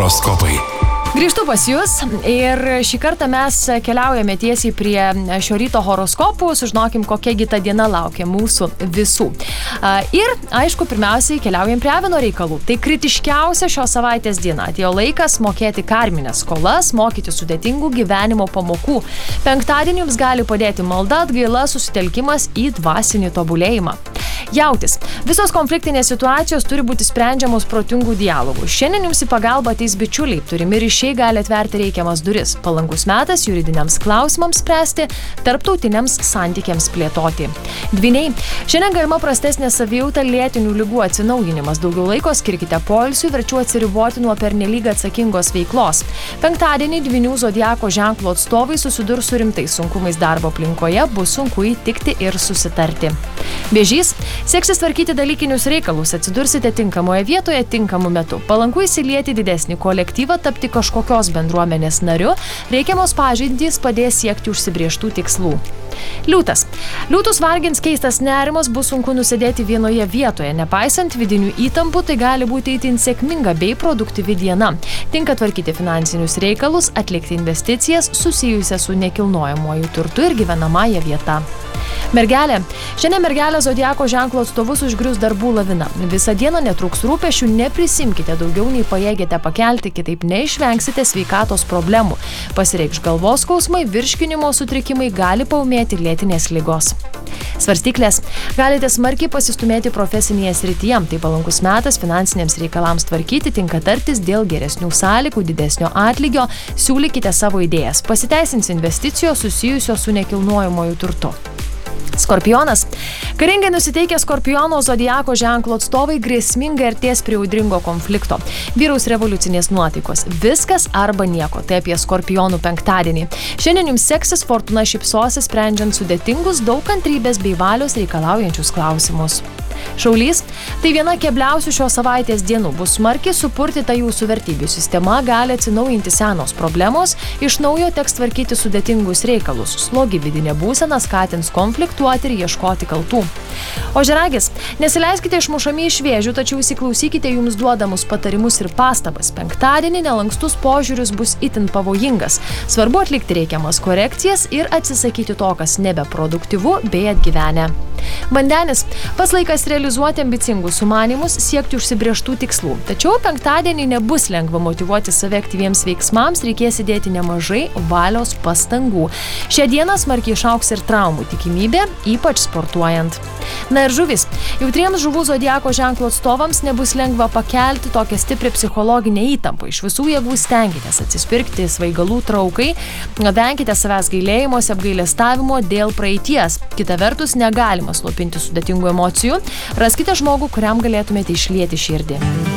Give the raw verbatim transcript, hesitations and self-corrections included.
Horoskopai. Grįžtu pas jūs ir šį kartą mes keliaujame tiesiai prie šio ryto horoskopų, sužinokim, kokiagi ta diena laukia mūsų visų. Ir, aišku, pirmiausiai keliaujam prie avino reikalų. Tai kritiškiausia šios savaitės diena. Atėjo laikas mokėti karmines skolas, mokyti sudėtingų gyvenimo pamokų. Penktadienį jums gali padėti malda, atgaila, susitelkimas į dvasinį tobulėjimą. Jautis. Visos konfliktinės situacijos turi būti sprendžiamos protingų dialogų. Šiandien jums į pagalbą ateis bičiuliai, turimi ryšiai gali atverti reikiamas duris. Palankus metas juridiniams klausimams spręsti, tarptautiniams santykiams plėtoti. Dvyniai. Šiandien galima prastesnė savijauta, lėtinių ligų atsinaujinimas. Daugiau laiko skirkite poilsiui, verčiau atsiriboti nuo pernelyg atsakingos veiklos. Penktadienį dvynių zodiako ženklo atstovai susidurs su rimtais sunkumais darbo aplinkoje, bus sunku įtikti ir susitarti. Vėžys. Seksis tvarkyti dalykinius reikalus, atsidursite tinkamoje vietoje tinkamu metu. Palanku įsilieti didesnį kolektyvą, tapti kažkokios bendruomenės nariu, reikiamos pažintys padės siekti užsibrėžtų tikslų. Liūtas. Liūtus vargins keistas nerimas, bus sunku nusėdėti vienoje vietoje. Nepaisant vidinių įtampų, tai gali būti itin sėkminga bei produktyvi diena. Tinka tvarkyti finansinius reikalus, atlikti investicijas susijusias su nekilnojamuoju turtu ir gyvenamąja vieta. Mergelė. Šiandien mergelė zodiako ženklo atstovus užgrius darbų lavina. Visą dieną netruks rūpešių, neprisimkite daugiau nei pajėgėte pakelti, kitaip neišvengsite sveikatos problemų. Pasireikš galvos skausmai, virškinimo sutrikimai, gali paūmėti lėtinės ligos. Svarstyklės. Galite smarkiai pasistumėti profesinėje srityje. Tai palankus metas finansiniams reikalams tvarkyti, tinka tartis dėl geresnių sąlygų, didesnio atlygio, siūlykite savo idėjas. Pasiteisins investicijos susijusios su nekilnojamuoju turtu. Skorpionas. Karingai nusiteikę Skorpiono zodiako ženklo atstovai grėsmingai artės prie audringo konflikto. Vyraus revoliucinės nuotaikos. Viskas arba nieko. Tai apie Skorpionų penktadienį. Šiandien jums seksis, fortuna šypsosis, sprendžiant sudėtingus, daug kantrybės bei valios reikalaujančius klausimus. Šaulys. Tai viena kebliausių šios savaitės dienų. Bus smarkiai supurtyta jūsų vertybių sistema, gali atsinaujinti senos problemos, iš naujo teks tvarkyti sudėtingus reikalus. Slogi vidinė būsena skatins konfliktuoti ir ieškoti kaltų. Ožiaragis. Nesileiskite išmušami iš vėžių, tačiau įsiklausykite jums duodamus patarimus ir pastabas. Penktadienį nelankstus požiūris bus itin pavojingas. Svarbu atlikti reikiamas korekcijas ir atsisakyti to, kas nebeproduktyvu bei atgyvenę. Vandenis. Pats laikas realizuoti ambicingus sumanymus, siekti užsibrėžtų tikslų. Tačiau penktadienį nebus lengva motyvuoti save aktyviems veiksmams, reikės įdėti nemažai valios pastangų. Šią dieną smarkiai išaugs ir traumų tikimybė, ypač sportuojant. Na ir žuvis. Jautriems žuvų zodiako ženklo atstovams nebus lengva pakelti tokią stiprią psichologinę įtampą. Iš visų jėgų stenkitės atsispirkti svaigalų traukai, venkite savęs gailėjimosi, apgailestavimo dėl praeities. Kita vertus, negalima slopinti sudėtingų emocijų. Raskite žmogų, kuriam galėtumėte išlieti širdį.